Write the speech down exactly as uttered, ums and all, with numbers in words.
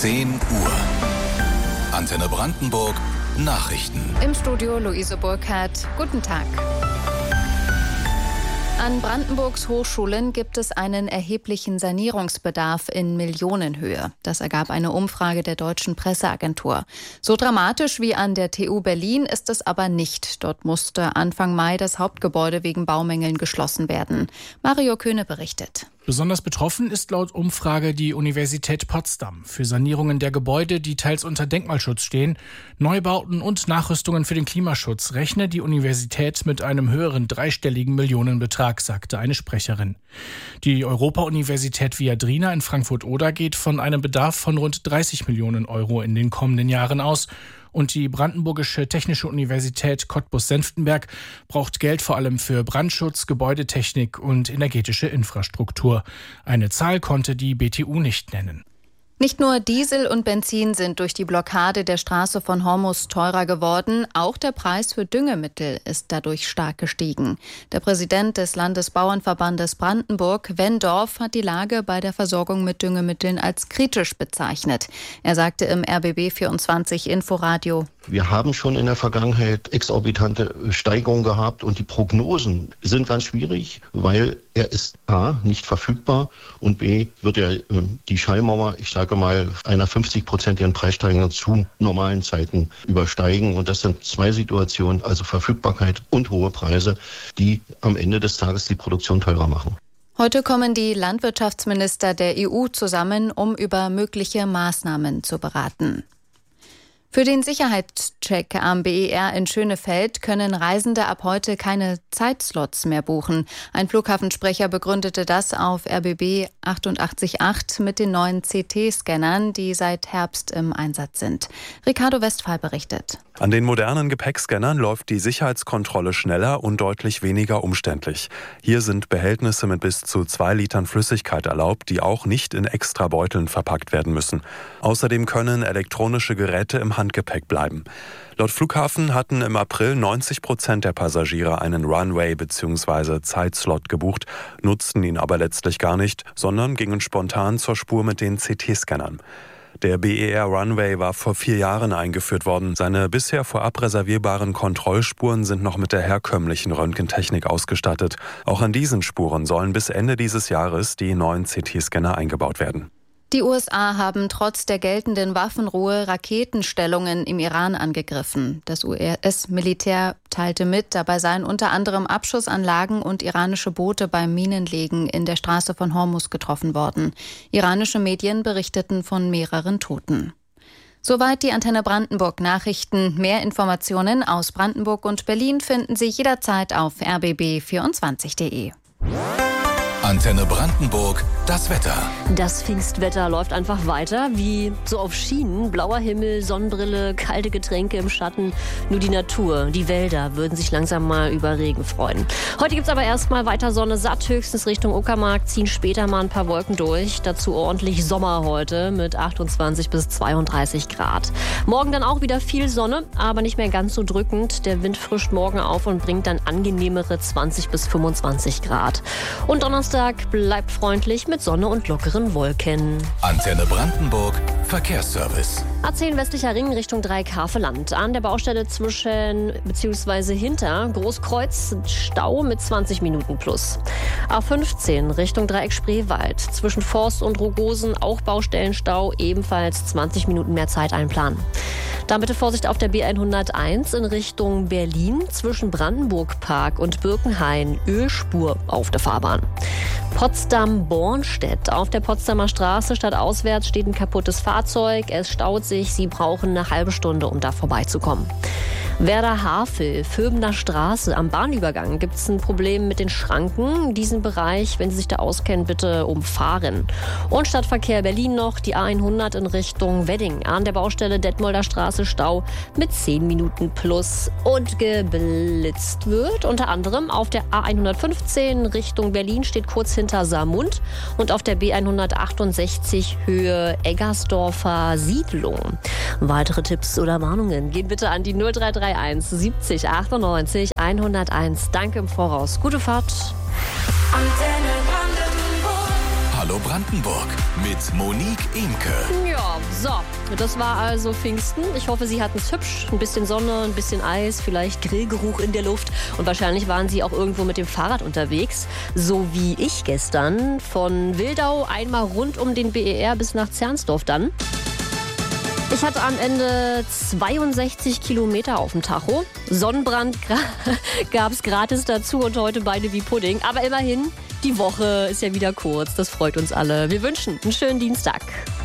zehn Uhr. Antenne Brandenburg, Nachrichten. Im Studio Luise Burkhardt. Guten Tag. An Brandenburgs Hochschulen gibt es einen erheblichen Sanierungsbedarf in Millionenhöhe. Das ergab eine Umfrage der Deutschen Presseagentur. So dramatisch wie an der T U Berlin ist es aber nicht. Dort musste Anfang Mai das Hauptgebäude wegen Baumängeln geschlossen werden. Mario Köhne berichtet. Besonders betroffen ist laut Umfrage die Universität Potsdam. Für Sanierungen der Gebäude, die teils unter Denkmalschutz stehen, Neubauten und Nachrüstungen für den Klimaschutz rechne die Universität mit einem höheren dreistelligen Millionenbetrag, sagte eine Sprecherin. Die Europa-Universität Viadrina in Frankfurt-Oder geht von einem Bedarf von rund dreißig Millionen Euro in den kommenden Jahren aus. Und die Brandenburgische Technische Universität Cottbus-Senftenberg braucht Geld vor allem für Brandschutz, Gebäudetechnik und energetische Infrastruktur. Eine Zahl konnte die B T U nicht nennen. Nicht nur Diesel und Benzin sind durch die Blockade der Straße von Hormus teurer geworden, auch der Preis für Düngemittel ist dadurch stark gestiegen. Der Präsident des Landesbauernverbandes Brandenburg, Wendorf, hat die Lage bei der Versorgung mit Düngemitteln als kritisch bezeichnet. Er sagte im R B B vierundzwanzig Inforadio: Wir haben schon in der Vergangenheit exorbitante Steigerungen gehabt und die Prognosen sind ganz schwierig, weil er ist A, nicht verfügbar und B, wird er äh, die Schallmauer, ich sage mal, einer fünfzig-prozentigen Preissteigerung zu normalen Zeiten übersteigen. Und das sind zwei Situationen, also Verfügbarkeit und hohe Preise, die am Ende des Tages die Produktion teurer machen. Heute kommen die Landwirtschaftsminister der E U zusammen, um über mögliche Maßnahmen zu beraten. Für den Sicherheitscheck am B E R in Schönefeld können Reisende ab heute keine Zeitslots mehr buchen. Ein Flughafensprecher begründete das auf R B B achtundachtzig Komma acht mit den neuen C T-Scannern, die seit Herbst im Einsatz sind. Ricardo Westphal berichtet. An den modernen Gepäckscannern läuft die Sicherheitskontrolle schneller und deutlich weniger umständlich. Hier sind Behältnisse mit bis zu zwei Litern Flüssigkeit erlaubt, die auch nicht in extra Beuteln verpackt werden müssen. Außerdem können elektronische Geräte im Handgepäck bleiben. Laut Flughafen hatten im April neunzig Prozent der Passagiere einen Runway bzw. Zeitslot gebucht, nutzten ihn aber letztlich gar nicht, sondern gingen spontan zur Spur mit den C T-Scannern. Der B E R Runway war vor vier Jahren eingeführt worden. Seine bisher vorab reservierbaren Kontrollspuren sind noch mit der herkömmlichen Röntgentechnik ausgestattet. Auch an diesen Spuren sollen bis Ende dieses Jahres die neuen C T-Scanner eingebaut werden. Die U S A haben trotz der geltenden Waffenruhe Raketenstellungen im Iran angegriffen. Das U S-Militär teilte mit, dabei seien unter anderem Abschussanlagen und iranische Boote beim Minenlegen in der Straße von Hormus getroffen worden. Iranische Medien berichteten von mehreren Toten. Soweit die Antenne Brandenburg Nachrichten. Mehr Informationen aus Brandenburg und Berlin finden Sie jederzeit auf r b b vierundzwanzig punkt de. Antenne Brandenburg, das Wetter. Das Pfingstwetter läuft einfach weiter, wie so auf Schienen. Blauer Himmel, Sonnenbrille, kalte Getränke im Schatten. Nur die Natur, die Wälder würden sich langsam mal über Regen freuen. Heute gibt's aber erstmal weiter Sonne satt, höchstens Richtung Uckermark, ziehen später mal ein paar Wolken durch. Dazu ordentlich Sommer heute mit achtundzwanzig bis zweiunddreißig Grad. Morgen dann auch wieder viel Sonne, aber nicht mehr ganz so drückend. Der Wind frischt morgen auf und bringt dann angenehmere zwanzig bis fünfundzwanzig Grad. Und Donnerstag bleibt freundlich mit Sonne und lockeren Wolken. Antenne Brandenburg, Verkehrsservice. A zehn westlicher Ring Richtung Dreieck-Havelland. An der Baustelle zwischen bzw. hinter Großkreuz Stau mit zwanzig Minuten plus. A fünfzehn Richtung Dreieck-Spreewald. Zwischen Forst und Rogosen auch Baustellenstau, ebenfalls zwanzig Minuten mehr Zeit einplanen. Dann bitte Vorsicht auf der B hunderteins in Richtung Berlin zwischen Brandenburg-Park und Birkenhain. Ölspur auf der Fahrbahn. Potsdam-Bornstedt. Auf der Potsdamer Straße stadtauswärts steht ein kaputtes Fahrzeug. Es staut sich. Sie brauchen eine halbe Stunde, um da vorbeizukommen. Werder-Havel, Vöbener Straße. Am Bahnübergang gibt es ein Problem mit den Schranken. Diesen Bereich, wenn Sie sich da auskennen, bitte umfahren. Und Stadtverkehr Berlin noch, die A hundert in Richtung Wedding. An der Baustelle Detmolder Straße Stau mit zehn Minuten plus. Und geblitzt wird unter anderem auf der A hundertfünfzehn Richtung Berlin, steht kurz hinter Saarmund. Und auf der B hundertachtundsechzig Höhe Eggersdorfer Siedlung. Weitere Tipps oder Warnungen gehen bitte an die null drei drei eins siebzig achtundneunzig hunderteins. Danke im Voraus. Gute Fahrt. Hallo Brandenburg. Brandenburg mit Monique Imke. Ja, so, das war also Pfingsten. Ich hoffe, Sie hatten es hübsch. Ein bisschen Sonne, ein bisschen Eis, vielleicht Grillgeruch in der Luft. Und wahrscheinlich waren Sie auch irgendwo mit dem Fahrrad unterwegs. So wie ich gestern. Von Wildau einmal rund um den B E R bis nach Zernsdorf dann. Ich hatte am Ende zweiundsechzig Kilometer auf dem Tacho. Sonnenbrand gab es gratis dazu und heute Beine wie Pudding. Aber immerhin, die Woche ist ja wieder kurz. Das freut uns alle. Wir wünschen einen schönen Dienstag.